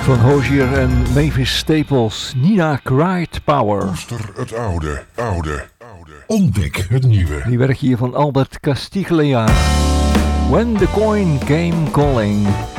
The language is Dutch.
Van Hozier en Mavis Staples, Nina Cried Power. Koester het oude. Ontdek het nieuwe. Die werk hier van Albert Castiglia. When the Coin Came Calling.